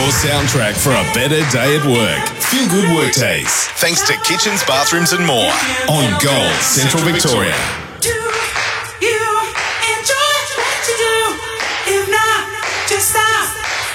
your soundtrack for a better day at work. Feel good work days. Thanks to Kitchens, Bathrooms and More on Gold Central Victoria. Do you enjoy what you do? If not, just stop.